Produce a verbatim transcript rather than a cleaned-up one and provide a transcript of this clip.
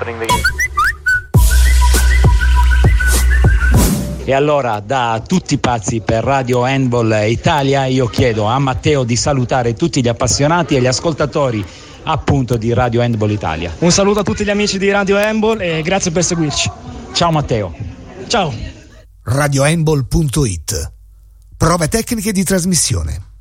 opening the gate. E allora, da tutti pazzi per Radio Handball Italia, io chiedo a Matteo di salutare tutti gli appassionati e gli ascoltatori appunto di Radio Handball Italia. Un saluto a tutti gli amici di Radio Handball e grazie per seguirci. Ciao Matteo. Ciao. radio handball punto it. Prove tecniche di trasmissione.